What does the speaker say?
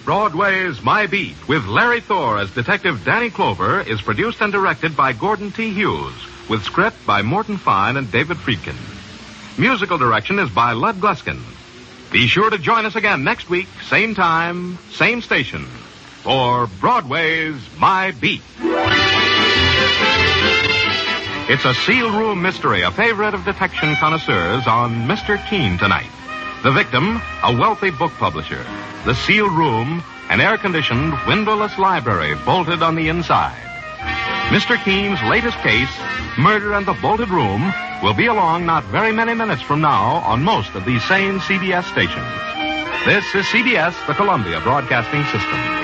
Broadway's My Beat, with Larry Thor as Detective Danny Clover, is produced and directed by Gordon T. Hughes, with script by Morton Fine and David Friedkin. Musical direction is by Lud Gluskin. Be sure to join us again next week, same time, same station, for Broadway's My Beat. It's a sealed room mystery, a favorite of detection connoisseurs on Mr. Keen tonight. The victim, a wealthy book publisher. The sealed room, an air-conditioned, windowless library bolted on the inside. Mr. Keen's latest case, Murder in the Bolted Room, will be along not very many minutes from now on most of these same CBS stations. This is CBS, the Columbia Broadcasting System.